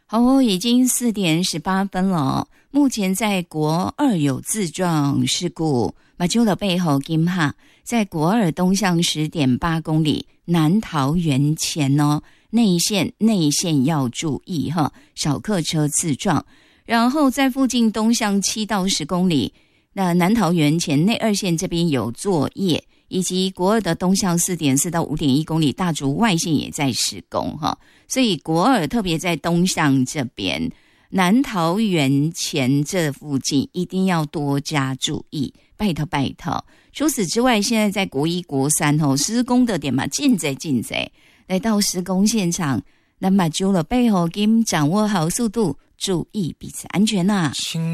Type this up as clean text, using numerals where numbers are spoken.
好哦，已经4点18分了。目前在国二有自撞事故，马丘的背后金哈，在国二东向 10.8 公里南桃园前哦，内线要注意哈，小客车自撞。然后在附近东向7到10公里，那南桃园前内2线这边有作业，以及国二的东向 4.4 到 5.1 公里大竹外线也在施工哈。所以国二特别在东向这边南桃园前这附近一定要多加注意，拜托。除此之外，现在在国1国3施工的点嘛，进贼来到施工现场，那么就了背后跟掌握好速度，注意彼此安全啊。